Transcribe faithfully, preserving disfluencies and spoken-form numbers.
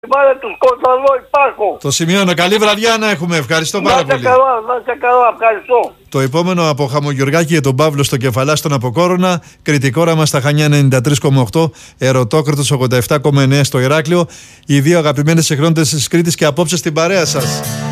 Πάρε τους Κωνσταντό, υπάρχω. Το σημειώνω. Καλή βραδιά να έχουμε. Ευχαριστώ πάρα πολύ. Να είστε καλά, να είστε καλά. Ευχαριστώ. Το επόμενο από Χαμογιοργάκη για τον Παύλο στο Κεφαλά στον Αποκόρονα. Κρητικόραμα στα Χανιά ενενήντα τρία κόμμα οκτώ. Ερωτόκριτος ογδόντα επτά κόμμα εννέα στο Ηράκλειο. Οι δύο αγαπημένες εκδρόντες της Κρήτης και απόψε στην παρέα σας.